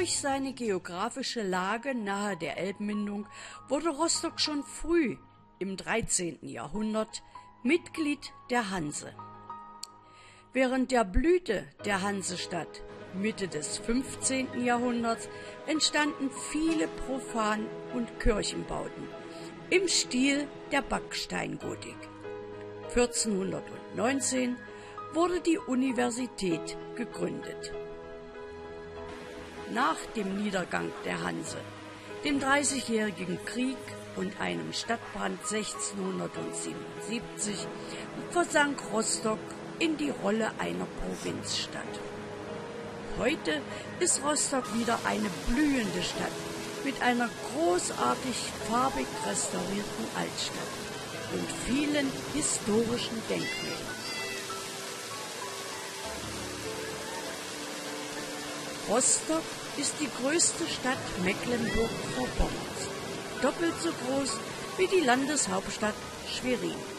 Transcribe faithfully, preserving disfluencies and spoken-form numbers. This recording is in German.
Durch seine geografische Lage nahe der Elbmündung wurde Rostock schon früh im dreizehnten Jahrhundert Mitglied der Hanse. Während der Blüte der Hansestadt Mitte des fünfzehnten Jahrhunderts entstanden viele Profan- und Kirchenbauten im Stil der Backsteingotik. vierzehnhundertneunzehn wurde die Universität gegründet. Nach dem Niedergang der Hanse, dem Dreißigjährigen Krieg und einem Stadtbrand sechzehnhundertsiebenundsiebzig versank Rostock in die Rolle einer Provinzstadt. Heute ist Rostock wieder eine blühende Stadt mit einer großartig farbig restaurierten Altstadt und vielen historischen Denkmälern. Rostock ist die größte Stadt Mecklenburg-Vorpommerns, doppelt so groß wie die Landeshauptstadt Schwerin.